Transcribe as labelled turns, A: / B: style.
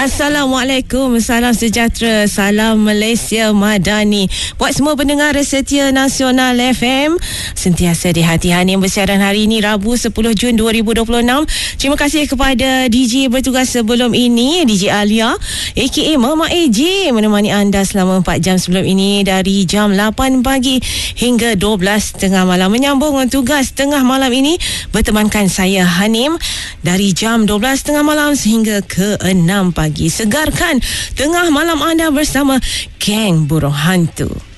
A: Assalamualaikum, salam sejahtera, salam Malaysia Madani. Buat semua pendengar setia Nasional FM, sentiasa di hati Hanim bersiaran hari ini Rabu 10 Jun 2026. Terima kasih kepada DJ bertugas sebelum ini, DJ Alia aka Mama AJ, menemani anda selama 4 jam sebelum ini, dari jam 8 pagi hingga 12 tengah malam. Menyambung tugas tengah malam ini bertemankan saya Hanim dari jam 12 tengah malam sehingga ke 6 pagi. Segarkan tengah malam anda bersama Geng Burung Hantu.